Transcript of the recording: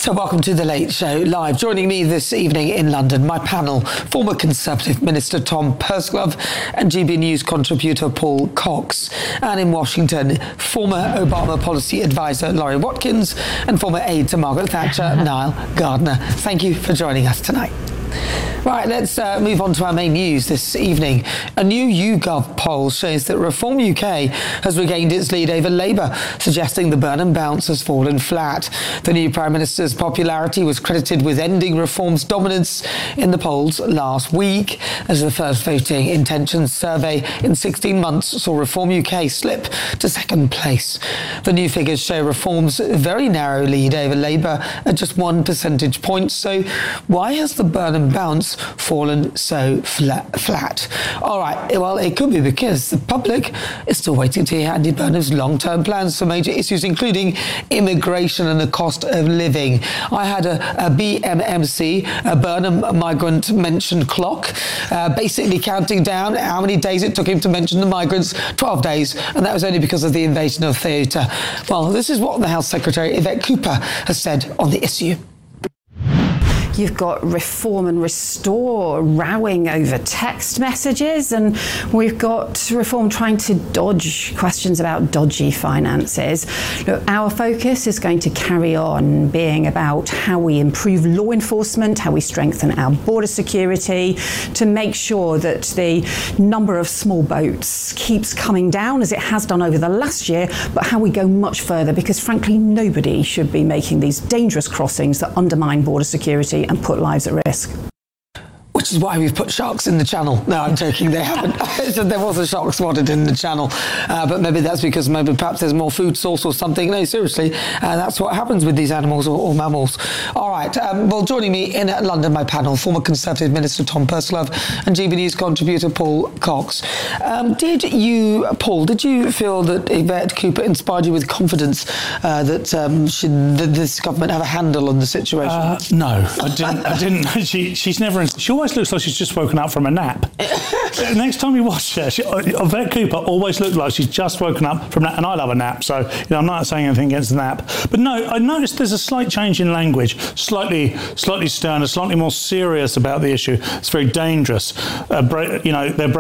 So welcome to The Late Show Live. Joining me this evening in London, my panel, former Conservative Minister Tom Pursglove and GB News contributor Paul Cox. And in Washington, former Obama policy advisor Laurie Watkins and former aide to Margaret Thatcher, Niall Gardner. Thank you for joining us tonight. Right, let's move on to our main news this evening. A new YouGov poll shows that Reform UK has regained its lead over Labour, suggesting the burn and bounce has fallen flat. The new Prime Minister's popularity was credited with ending Reform's dominance in the polls last week, as the first voting intentions survey in 16 months saw Reform UK slip to second place. The new figures show Reform's very narrow lead over Labour at just 1 percentage point. So why has the burn and bounce fallen so flat? All right, well, it could be because the public is still waiting to hear Andy Burnham's long-term plans for major issues, including immigration and the cost of living. I had a BMMC, a Burnham migrant mention clock, basically counting down how many days it took him to mention the migrants, 12 days, and that was only because of the invasion of Ceuta. Well, this is what the Health Secretary, Yvette Cooper, has said on the issue. You've got Reform and Restore rowing over text messages, and we've got Reform trying to dodge questions about dodgy finances. Look, our focus is going to carry on being about how we improve law enforcement, how we strengthen our border security, to make sure that the number of small boats keeps coming down as it has done over the last year, but how we go much further, because frankly nobody should be making these dangerous crossings that undermine border security and put lives at risk. Which is why we've put sharks in the channel. No, I'm joking, they haven't. There was a shark spotted in the channel, but maybe that's because perhaps there's more food source or something. No, seriously, that's what happens with these animals or mammals. All right, well, joining me in London, my panel, former Conservative Minister Tom Pursglove and GB News contributor Paul Cox. Paul, did you feel that Yvette Cooper inspired you with confidence that this government have a handle on the situation? No, I didn't. She's never. She always looks like she's just woken up from a nap. Next time you watch her, Yvette Cooper always looks like she's just woken up from that, and I love a nap, so I'm not saying anything against the nap. But no, I noticed there's a slight change in language, slightly sterner, slightly more serious about the issue. It's very dangerous. They're